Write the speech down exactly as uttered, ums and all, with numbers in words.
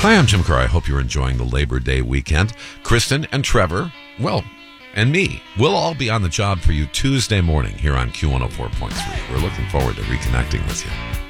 Hi, I'm Jim Kerr. I hope you're enjoying the Labor Day weekend. Kristen and Trevor, well, and me, we'll all be on the job for you Tuesday morning here on Q one oh four point three. We're looking forward to reconnecting with you.